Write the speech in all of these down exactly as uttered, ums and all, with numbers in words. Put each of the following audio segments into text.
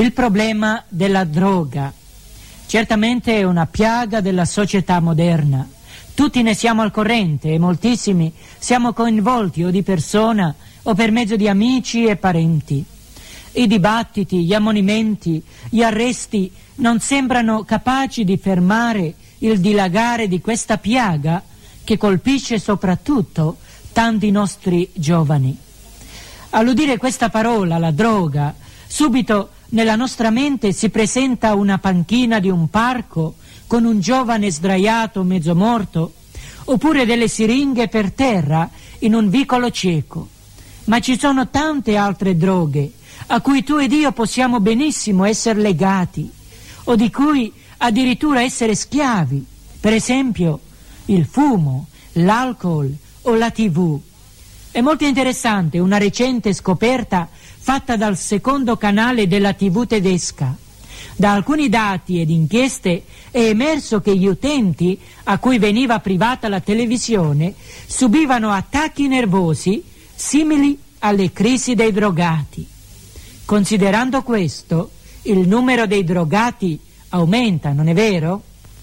Il problema della droga certamente è una piaga della società moderna. Tutti ne siamo al corrente e moltissimi siamo coinvolti o di persona o per mezzo di amici e parenti. I dibattiti, gli ammonimenti, gli arresti non sembrano capaci di fermare il dilagare di questa piaga che colpisce soprattutto tanti nostri giovani. All'udire questa parola, la droga, subito nella nostra mente si presenta una panchina di un parco con un giovane sdraiato mezzo morto, oppure delle siringhe per terra in un vicolo cieco. Ma ci sono tante altre droghe a cui tu ed io possiamo benissimo essere legati, o di cui addirittura essere schiavi, per esempio il fumo, l'alcol o la tivù. È molto interessante una recente scoperta fatta dal secondo canale della tivù tedesca. Da alcuni dati ed inchieste è emerso che gli utenti a cui veniva privata la televisione subivano attacchi nervosi simili alle crisi dei drogati. Considerando questo, il numero dei drogati aumenta, non è vero?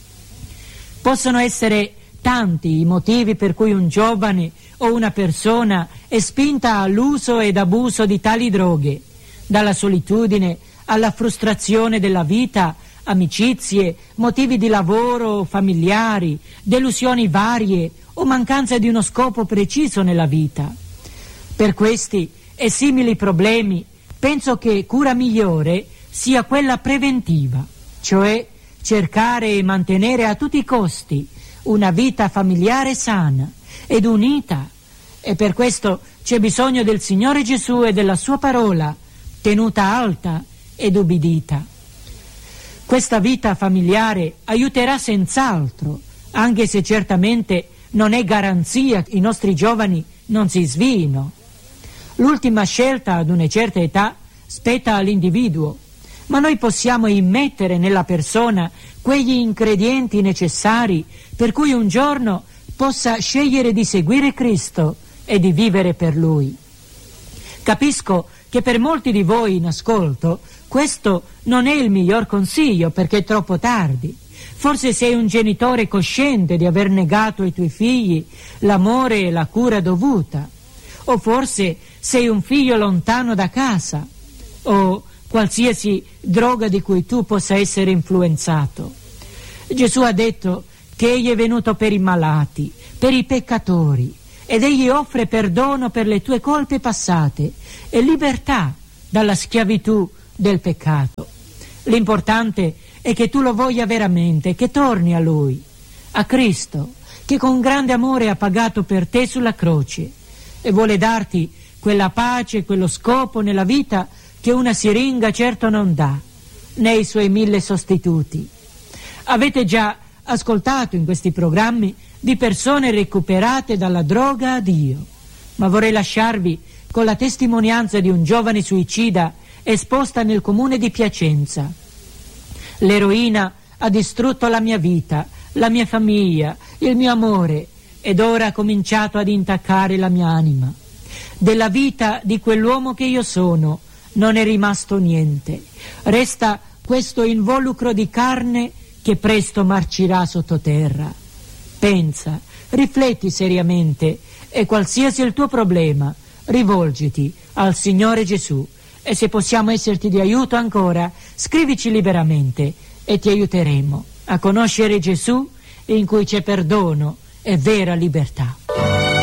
Possono essere tanti i motivi per cui un giovane o una persona è spinta all'uso ed abuso di tali droghe, dalla solitudine alla frustrazione della vita, amicizie, motivi di lavoro, familiari, delusioni varie o mancanza di uno scopo preciso nella vita. Per questi e simili problemi penso che cura migliore sia quella preventiva, cioè cercare e mantenere a tutti i costi una vita familiare sana ed unita, e per questo c'è bisogno del Signore Gesù e della sua parola tenuta alta ed ubbidita. Questa vita familiare aiuterà senz'altro, anche se certamente non è garanzia che i nostri giovani non si svino. L'ultima scelta ad una certa età spetta all'individuo, ma noi possiamo immettere nella persona quegli ingredienti necessari per cui un giorno possa scegliere di seguire Cristo e di vivere per Lui. Capisco che per molti di voi in ascolto questo non è il miglior consiglio perché è troppo tardi. Forse sei un genitore cosciente di aver negato ai tuoi figli l'amore e la cura dovuta, o forse sei un figlio lontano da casa, o qualsiasi droga di cui tu possa essere influenzato. Gesù ha detto che Egli è venuto per i malati, per i peccatori, ed Egli offre perdono per le tue colpe passate e libertà dalla schiavitù del peccato. L'importante è che tu lo voglia veramente, che torni a Lui, a Cristo, che con grande amore ha pagato per te sulla croce e vuole darti quella pace, quello scopo nella vita che una siringa certo non dà, né i suoi mille sostituti. Avete già ascoltato in questi programmi di persone recuperate dalla droga a Dio, ma vorrei lasciarvi con la testimonianza di un giovane suicida esposta nel comune di Piacenza. L'eroina ha distrutto la mia vita, la mia famiglia, il mio amore, ed ora ha cominciato ad intaccare la mia anima. Della vita di quell'uomo che io sono non è rimasto niente. Resta questo involucro di carne che presto marcirà sottoterra. Pensa, rifletti seriamente e qualsiasi il tuo problema, rivolgiti al Signore Gesù, e se possiamo esserti di aiuto ancora, scrivici liberamente e ti aiuteremo a conoscere Gesù in cui c'è perdono e vera libertà.